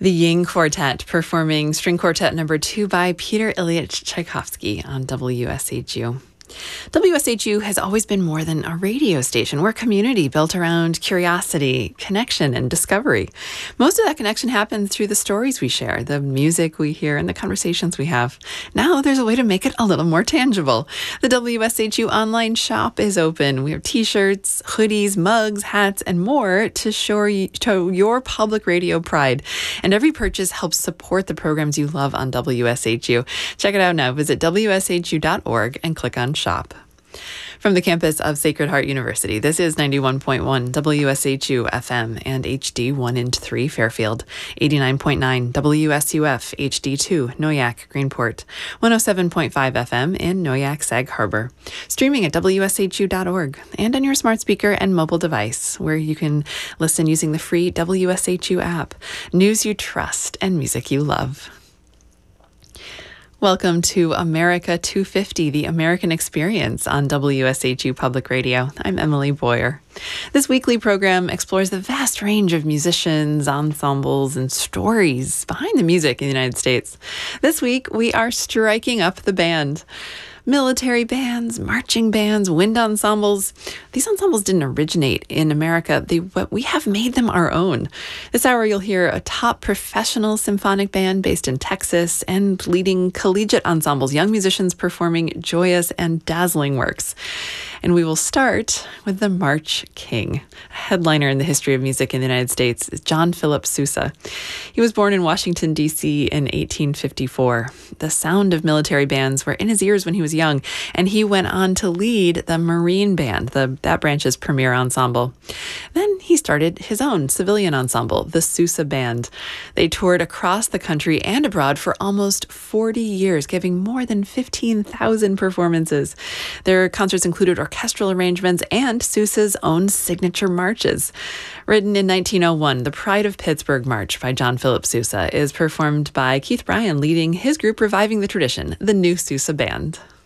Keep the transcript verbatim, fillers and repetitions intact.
The Ying Quartet performing String Quartet number two by Peter Ilyich Tchaikovsky on W S H U. W S H U has always been more than a radio station. We're a community built around curiosity, connection, and discovery. Most of that connection happens through the stories we share, the music we hear, and the conversations we have. Now there's a way to make it a little more tangible. The W S H U online shop is open. We have t-shirts, hoodies, mugs, hats, and more to show you, to your public radio pride. And every purchase helps support the programs you love on W S H U. Check it out now. Visit W S H U dot org and click on shop. From the campus of Sacred Heart University, this is ninety-one point one W S H U F M and H D one and three Fairfield, eighty-nine point nine W S U F H D two Noyak Greenport, one oh seven point five F M in Noyak Sag Harbor, streaming at W S H U dot org and on your smart speaker and mobile device, where you can listen using the free W S H U app. News you trust and music you love. Welcome to America two fifty, the American Experience on W S H U Public Radio. I'm Emily Boyer. This weekly program explores the vast range of musicians, ensembles, and stories behind the music in the United States. This week, we are striking up the band. Military bands, marching bands, wind ensembles. These ensembles didn't originate in America. They, but we have made them our own. This hour, you'll hear a top professional symphonic band based in Texas and leading collegiate ensembles, young musicians performing joyous and dazzling works. And we will start with the March King. A headliner in the history of music in the United States is John Philip Sousa. He was born in Washington, D C in eighteen fifty-four. The sound of military bands were in his ears when he was young, and he went on to lead the Marine Band, the, that branch's premier ensemble. Then he started his own civilian ensemble, the Sousa Band. They toured across the country and abroad for almost forty years, giving more than fifteen thousand performances. Their concerts included orchestral arrangements and Sousa's own signature marches. Written in nineteen oh one, the Pride of Pittsburgh March by John Philip Sousa is performed by Keith Bryan, leading his group reviving the tradition, the New Sousa Band.